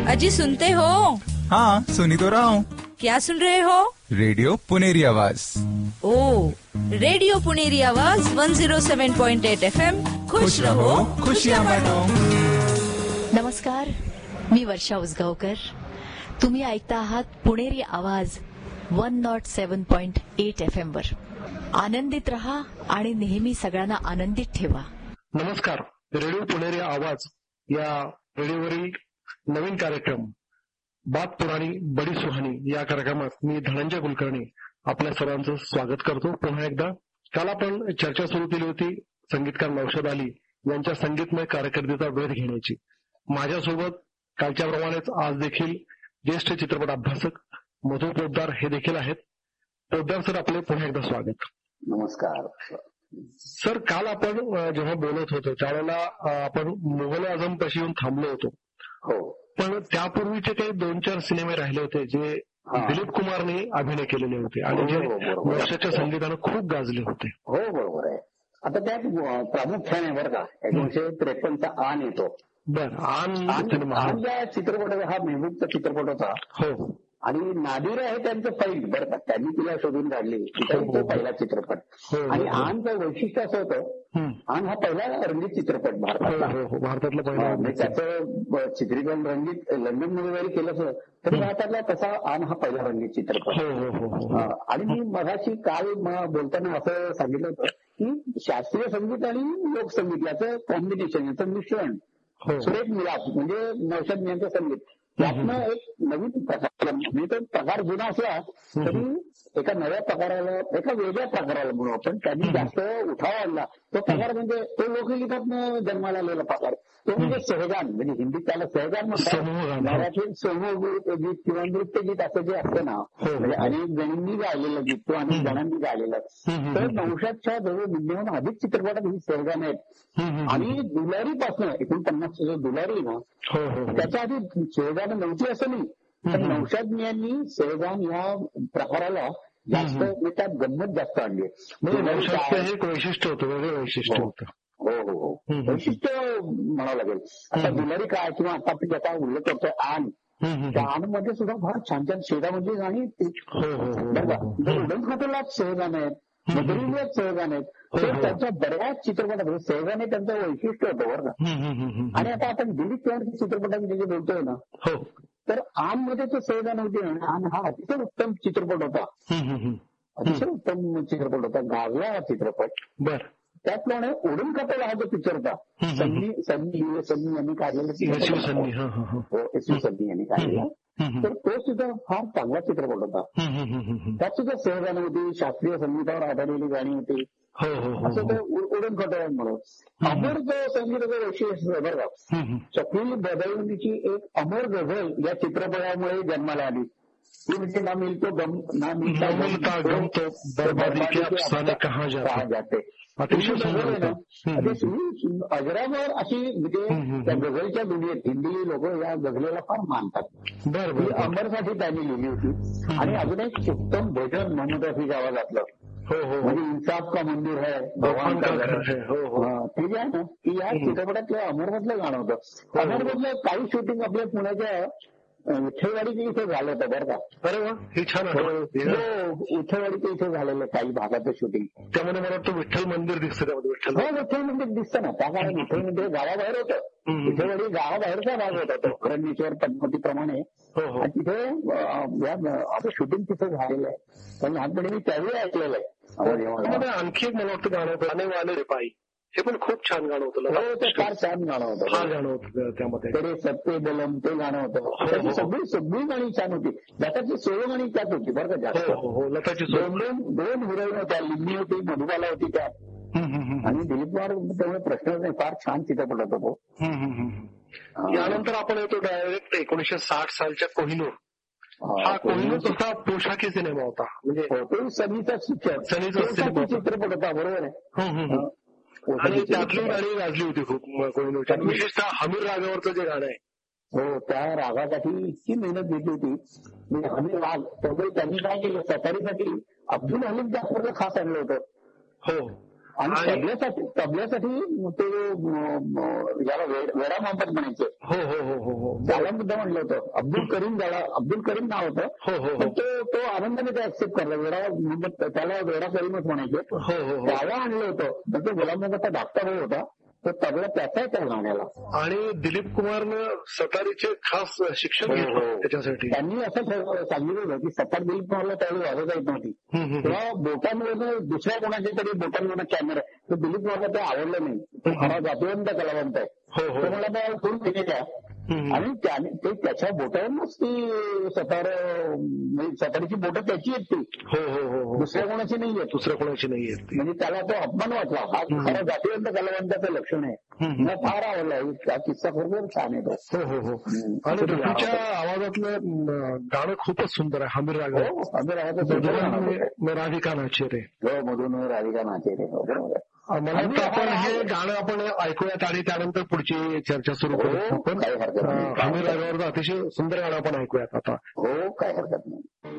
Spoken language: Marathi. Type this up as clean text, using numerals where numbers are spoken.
अजी सुनते हो? हाँ सुनी तो रहा हूँ। क्या सुन रहे हो? रेडियो पुनेरी आवाज। ओ, रेडियो पुनेरी आवाज 107.8 FM। खुश रहो, खुशियाँ बांटो। नमस्कार, मी वर्षा उसगावकर. तुम्ही ऐकता आहात पुणेरी आवाज 107.8 FM वर. आनंदित रहा आणि नेहमी सगळ्यांना आनंदित ठेवा. नमस्कार, रेडिओ पुणेरी आवाज या रेडिओवरील नवीन कार्यक्रम बात पुराणी बडी सुहानी या कार्यक्रमात मी धनंजय कुलकर्णी आपल्या सर्वांचं स्वागत करतो. पुन्हा एकदा काल आपण चर्चा सुरू केली होती संगीतकार नौशाद अली यांच्या संगीतमय कारकिर्दीचा वेध घेण्याची. माझ्यासोबत कालच्याप्रमाणेच आज देखील ज्येष्ठ चित्रपट अभ्यासक मधु पोद्दार हे देखील आहेत. पोद्दार सर, आपले पुन्हा एकदा स्वागत. नमस्कार सर. काल आपण जेव्हा बोलत होतो त्यावेळेला आपण मुघल आझम पाशी येऊन थांबलो होतो. हो, पण त्यापूर्वीचे काही 2-4 सिनेमे राहिले होते जे दिलीप कुमारने अभिनय केलेले होते आणि जे नौशादच्या संगीतानं खूप गाजले होते. हो बरोबर आहे. आता त्यात प्रामुख्याने बरं का 1953चा आन येतो. बर, आन ज्या चित्रपटाचा हा मेहबूबचा चित्रपट होता. हो, आणि नादिर आहे त्यांचं फाईल बरं का, त्यांनी तिला शोधून काढली. तो पहिला चित्रपट. आणि आनचं वैशिष्ट्य असं होतं, आन हा पहिला रंगीत चित्रपट भारतातला. भारतातला पहिला. त्याचं चित्रीकरण रंगीत लंडनमध्ये जरी केलं असं तरी भारतातला तसा आन हा पहिला रंगीत चित्रपट. आणि मी मगाशी काल बोलताना असं सांगितलं होतं की शास्त्रीय संगीत आणि लोकसंगीत याचं कॉम्बिनेशन, याचं मिश्रण, सुरेख मिलाप म्हणजे नौशाद यांचं संगीत, त्यातनं एक नवीन प्रकार, म्हणजे तो प्रकार जुना असला तरी एका नव्या प्रकाराला, एका वेगळ्या प्रकाराला म्हणून आपण त्यांनी जास्त उठाव आणला. तो प्रकार म्हणजे तो लोकगीतातनं जन्माला आलेला प्रकार, तो म्हणजे सहगान. म्हणजे हिंदीत त्याला सहगान म्हणतात, मराठीत समूहगीत किंवा नृत्यगीत असं जे असतं ना, म्हणजे अनेक जणांनी गायलेलं गीत किंवा अनेक जणांनी गायलेलं. तर नौशादच्या जवळ निम्म्याहून अधिक चित्रपटात ही सहगान आहेत. आणि दुलारीपासनं 49 दुलारी ना, त्याच्या आधी सहगान नव्हती असं नाही, पण नौशाद यांनी सहगान या प्रकाराला जास्त, त्यात गंमत जास्त आणली. म्हणजे एक वैशिष्ट्य होतं, वेगळं वैशिष्ट्य होतं. हो हो हो, वैशिष्ट्य म्हणावं लागेल. आता दुलारी काय किंवा आता आपण ज्याचा उल्लेख करतोय आन, त्या आनमध्ये सुद्धा फार छान छान शेगामध्ये गाणी बरं का. उडन खात्यालाच सहगान आहेत, मदरीलाच सहगान आहेत. तर त्यांच्या बऱ्याच चित्रपटात सहगान हे त्यांचं वैशिष्ट्य होतं बरं का. आणि आता आपण दिलीप कुमारच्या चित्रपटामध्ये जे बोलतोय ना, तर आन मध्ये तो सहगान होती. आन हा अतिशय उत्तम चित्रपट होता, अतिशय उत्तम चित्रपट होता, गाजला हा चित्रपट. बर, त्याचप्रमाणे उडून कटोला हा जो पिक्चर होता, सन्नी यांनी काढलेला सन्नी यांनी काढलेला, तर तो सुद्धा फार चांगला चित्रपट होता. त्यात सुद्धा सहगानं होती, शास्त्रीय संगीतावर आधारलेली गाणी होती. असं ते उडून कटोला म्हणून अमर जो संगीताचं वैशिष्ट्य बरं का, चकली बदलणीची एक अमर गझल या चित्रपटामुळे जन्माला आली. ती म्हणजे ना मिलतो गम ना मिलता गम तो बर्बादी के अफसाने कहाँ जाते. अतिशय अजरामर अशी, म्हणजे त्या गझलच्या दुनियेत हिंदी लोक या गझलेला फार मानतात. ही अमरसाठी त्यांनी लिहिली होती. आणि अजून एक उत्तम भजन मोहम्मद रफीच्या आवाजातलं, म्हणजे इंसाफ का मंदिर है भगवान का घर है, ते जे आहे ना, की या चित्रपटातलं अमरमधलं गाणं होतं. अमरमधलं काही शूटिंग आपल्या पुण्याच्या विठ्ठलवाडीच्या इथे झालं होतं बरं का. अरे वा, हे छान आहे. विठ्ठलवाडीच्या इथे झालेलं काही भागाचं शूटिंग. त्यामध्ये मला वाटतं विठ्ठल मंदिर दिसतं त्यामध्ये. विठ्ठल मंदिर दिसतं ना, त्या काळात विठ्ठल मंदिर गावाबाहेर होतं. विठ्ठलवाडी गावाबाहेरचा भाग होता तो, रणेश्वर पद्मावतीप्रमाणे. आणि तिथे असं शूटिंग तिथे झालेलं आहे. पण लहानपणी मी त्यावेळी ऐकलेलं आहे. आणखी एक मला वाटतं गाणं होतं, गाणे वाले रे पायी, हे पण खूप छान गाणं होतं. ते फार छान गाणं होतं. फार गाणं होतं त्यामध्ये. कडे सत्ते बलम ते गाणं होतं. त्याची सगळी गाणी छान होती. लताची 16 गाणी त्यात होती बरं का जास्त. लताची 2 हिरोईन होत्या, लिम्मी होती, मधुबाला होती त्यात. आणि दिलीप कुमार त्यामुळे प्रश्नच नाही, फार छान चित्रपट होता तो. यानंतर आपण येतो डायरेक्ट 1960 सालच्या कोहिनूर. हा कोहिनूर तसा पोशाखी सिनेमा होता, म्हणजे सनीचा चित्रपट होता बरोबर आहे. आणि त्यातली गाणी गाजली होती खूप कोहिनूरच्या, विशेषतः हमीर रागावरचं जे गाणं आहे. हो, त्या रागासाठी इतकी मेहनत घेतली होती. म्हणजे हमीर राग त्यामुळे त्यांनी काय केलं, सफारीसाठी अब्दुल हमीद जाफरला खास आणलं होतं. हो, आणि तबल्यासाठी ते याला वेडा मोहम्मद म्हणायचे. हो हो हो हो, झाला मुद्दा म्हणलं होतं. अब्दुल करीम नाव होतं. पण तो आनंदाने ते ऍक्सेप्ट करला. त्याला वेडा करीमच म्हणायचे. त्याला आणलं होतं. तर तो गुलाम मोहम्मदचा धाकटा भाऊ होता. तो तबला त्याचा त्या गाण्याला. आणि दिलीप कुमारनं सतारीचे खास शिक्षण घेतलं त्याच्यासाठी. त्यांनी असं सांगितलं होतं की सतार दिलीप कुमारला त्यावेळी वाजवता येत नव्हती. तेव्हा बोटांवर दुसऱ्या कोणाच्या तरी बोटांवर कॅमेरा, तर दिलीप कुमारला ते आवडलं नाही. खरा जातीवंत कलावंत आहे. तो मला त्या फोन केलेल्या आणि ते त्याच्या बोटावरूनच ती सतारीची बोटं त्याची आहेत ती. दुसऱ्या कोणाची नाही आहेत. दुसऱ्या कोणाची नाही आहेत. म्हणजे त्याला तो अपमान वाटला. हा खरा जातीवंत कलावंताचं लक्षण आहे. मला फार आवडला. हा किस्सा खरोखर छान आहे तो. आणि रफीच्या आवाजातलं गाणं खूपच सुंदर आहे. हमीर रागात. हमीर रागात राधिका नाचे रे. मधून राधिका नाचे रे. बरोबर. मला वाटतं आपण हे गाणं आपण ऐकूयात आणि त्यानंतर पुढची चर्चा सुरू करू. आपण हमीर रागावर अतिशय सुंदर गाणं आपण ऐकूयात आता. हो, काय हरकत नाही.